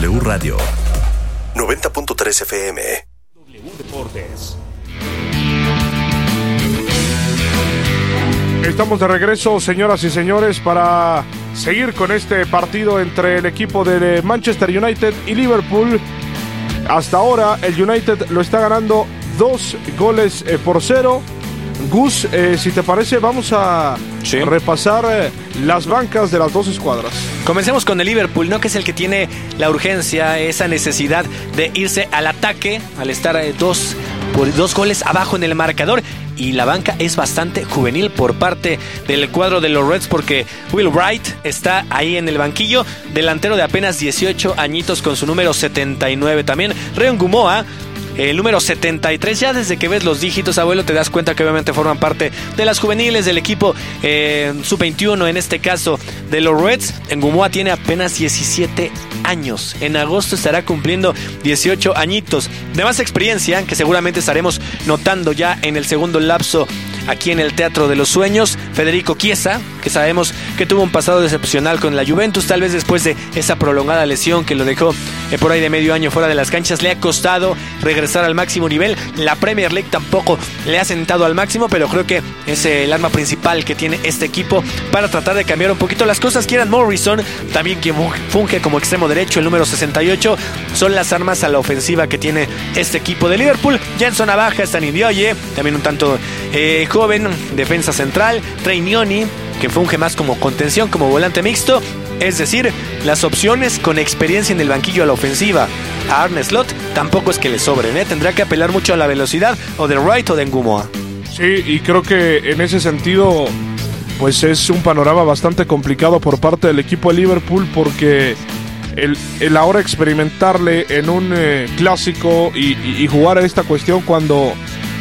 W Radio 90.3 FM. W Deportes. Estamos de regreso, señoras y señores, para seguir con este partido entre el equipo de Manchester United y Liverpool. Hasta ahora el United lo está ganando 2-0. Gus, si te parece, vamos a repasar las bancas de las dos escuadras. Comencemos con el Liverpool, ¿no? Que es el que tiene la urgencia, esa necesidad de irse al ataque al estar 2 goles abajo en el marcador. Y la banca es bastante juvenil por parte del cuadro de los Reds, porque Will Wright está ahí en el banquillo, delantero de apenas 18 añitos con su número 79. También Reon Gumoa, el número 73. Ya desde que ves los dígitos, abuelo, te das cuenta que obviamente forman parte de las juveniles del equipo sub-21, en este caso de los Reds. Gumoa tiene apenas 17 años. En agosto estará cumpliendo 18 añitos. De más experiencia, que seguramente estaremos notando ya en el segundo lapso aquí en el Teatro de los Sueños, Federico Chiesa, que sabemos que tuvo un pasado excepcional con la Juventus, tal vez después de esa prolongada lesión que lo dejó por ahí de medio año fuera de las canchas. Le ha costado regresar al máximo nivel. La Premier League tampoco le ha sentado al máximo, pero creo que es el arma principal que tiene este equipo para tratar de cambiar un poquito las cosas. Kieran Morrison, también quien funge como extremo derecho, el número 68, son las armas a la ofensiva que tiene este equipo de Liverpool. Ya en zona baja está Ndioye, también un tanto joven, defensa central. Trainioni, que funge más como contención, como volante mixto. Es decir, las opciones con experiencia en el banquillo a la ofensiva a Arne Slot tampoco es que le sobren, Tendrá que apelar mucho a la velocidad o de Wright o de Ngumoa. Sí, y creo que en ese sentido pues es un panorama bastante complicado por parte del equipo de Liverpool, porque el ahora experimentarle en un clásico y jugar a esta cuestión cuando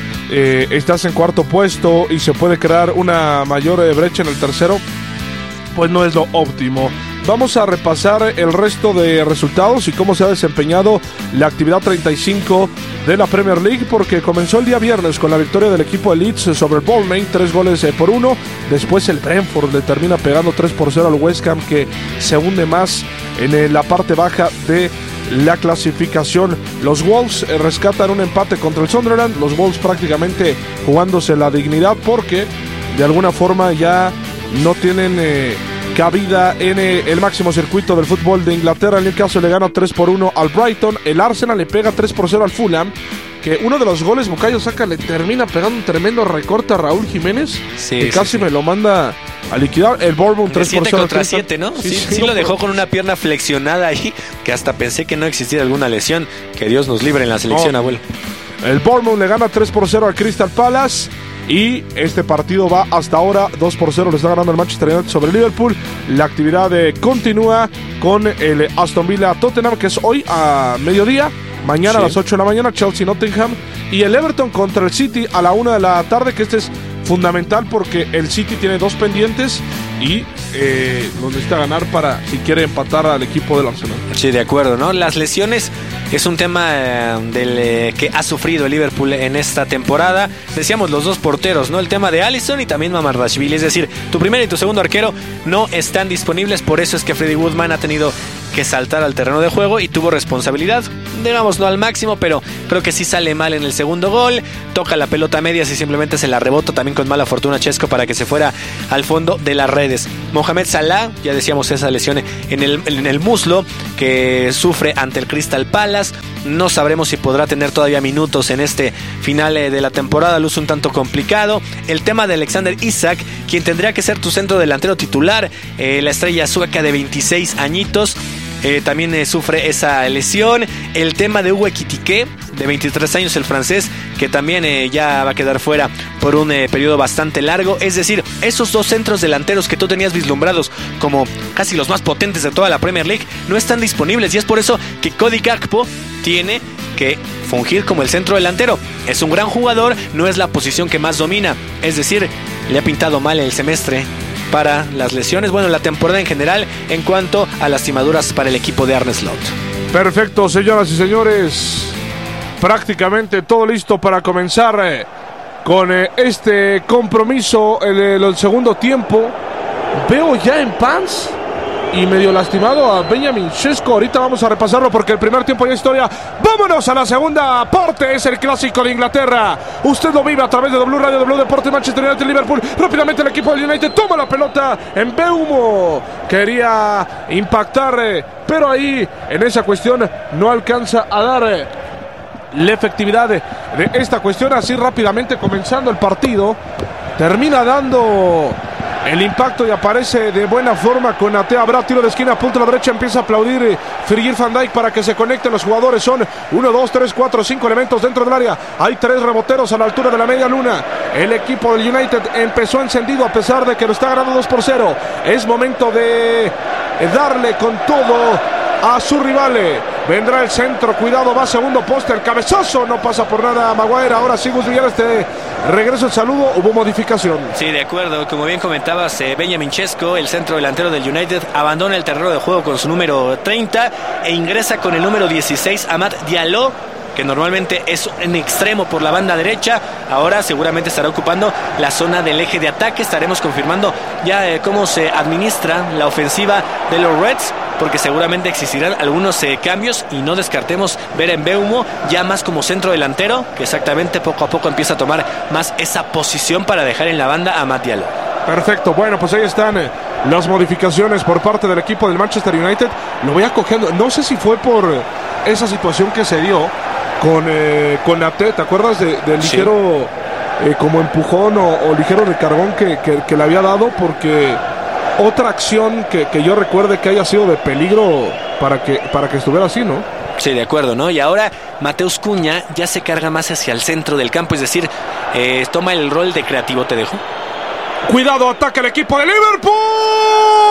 estás en cuarto puesto y se puede crear una mayor brecha en el tercero, pues no es lo óptimo. Vamos a repasar el resto de resultados y cómo se ha desempeñado la actividad 35 de la Premier League, porque comenzó el día viernes con la victoria del equipo de Leeds sobre el Bournemouth, 3-1. Después el Brentford le termina pegando 3-0 al West Ham, que se hunde más en la parte baja de la clasificación. Los Wolves rescatan un empate contra el Sunderland. Los Wolves prácticamente jugándose la dignidad, porque de alguna forma ya no tienen cabida en el máximo circuito del fútbol de Inglaterra. El Newcastle le gana 3-1 al Brighton. El Arsenal le pega 3-0 al Fulham, que uno de los goles Bukayo Saka le termina pegando un tremendo recorte a Raúl Jiménez, que casi me lo manda a liquidar. El Bournemouth 3-7 7 contra 7, ¿no? Sí, lo dejó con una pierna flexionada ahí, que hasta pensé que no existía alguna lesión. Que Dios nos libre en la selección, abuelo. El Bournemouth le gana 3-0 al Crystal Palace. Y este partido va hasta ahora 2-0, le está ganando el Manchester United sobre Liverpool. La actividad continúa con el Aston Villa Tottenham, que es hoy a mediodía. Mañana a las 8 de la mañana, Chelsea Nottingham. Y el Everton contra el City a la 1 de la tarde, que este es fundamental porque el City tiene 2 pendientes y lo necesita ganar para, si quiere, empatar al equipo del Arsenal. Sí, de acuerdo, ¿no? Las lesiones es un tema del que ha sufrido el Liverpool en esta temporada. Decíamos los dos porteros, ¿no? El tema de Alisson y también Mamardashvili. Es decir, tu primer y tu segundo arquero no están disponibles. Por eso es que Freddie Woodman ha tenido que saltar al terreno de juego y tuvo responsabilidad, digamos no al máximo, pero creo que sí sale mal en el segundo gol. Toca la pelota a medias y simplemente se la rebota, también con mala fortuna Chesco, para que se fuera al fondo de las redes. Mohamed Salah, ya decíamos, esa lesión en el muslo que sufre ante el Crystal Palace. No sabremos si podrá tener todavía minutos en este final de la temporada. Luce un tanto complicado. El tema de Alexander Isak, quien tendría que ser tu centro delantero titular, la estrella sueca de 26 añitos, también sufre esa lesión. El tema de Hugo Ekitike, de 23 años, el francés, que también ya va a quedar fuera por un periodo bastante largo. Es decir, esos dos centros delanteros que tú tenías vislumbrados como casi los más potentes de toda la Premier League no están disponibles, y es por eso que Cody Gakpo tiene que fungir como el centro delantero. Es un gran jugador, no es la posición que más domina. Es decir, le ha pintado mal el semestre para las lesiones, bueno, la temporada en general, en cuanto a lastimaduras para el equipo de Arne Slot. Perfecto, señoras y señores, prácticamente todo listo para comenzar con este compromiso, el segundo tiempo. Veo ya en Pans y medio lastimado a Benjamin Šeško. Ahorita vamos a repasarlo porque el primer tiempo ya es historia. Vámonos a la segunda parte. Es el clásico de Inglaterra. Usted lo vive a través de W Radio, W Deporte, Manchester United, Liverpool. Rápidamente el equipo del United toma la pelota en Mbeumo. Quería impactar, pero ahí en esa cuestión no alcanza a dar la efectividad de esta cuestión. Así rápidamente comenzando el partido, termina dando el impacto y aparece de buena forma con Ate. Habrá tiro de esquina, punta a la derecha, empieza a aplaudir Virgil van Dijk para que se conecten los jugadores. Son 1, 2, 3, 4, 5 elementos dentro del área. Hay 3 reboteros a la altura de la media luna. El equipo del United empezó encendido a pesar de que lo está ganando 2-0. Es momento de darle con todo a su rival. Vendrá el centro, cuidado, va segundo poste, el cabezazo, no pasa por nada Maguire. Ahora sí, Gus Villar, regreso el saludo, hubo modificación. Sí, de acuerdo, como bien comentabas, Benjamin Šeško, el centro delantero del United, abandona el terreno de juego con su número 30 e ingresa con el número 16, Amad Diallo, que normalmente es un extremo por la banda derecha. Ahora seguramente estará ocupando la zona del eje de ataque. Estaremos confirmando ya cómo se administra la ofensiva de los Reds, porque seguramente existirán algunos cambios y no descartemos ver en Mbeumo ya más como centro delantero, que exactamente poco a poco empieza a tomar más esa posición para dejar en la banda a Amad Diallo. Perfecto, bueno, pues ahí están las modificaciones por parte del equipo del Manchester United. Lo voy acogiendo, no sé si fue por esa situación que se dio con Ate, ¿te acuerdas del ligero como empujón o ligero recargón que le había dado? Porque otra acción que yo recuerde que haya sido de peligro para que estuviera así, ¿no? Sí, de acuerdo, ¿no? Y ahora Mateus Cunha ya se carga más hacia el centro del campo, es decir, toma el rol de creativo, te dejo. Cuidado, ataca el equipo de Liverpool.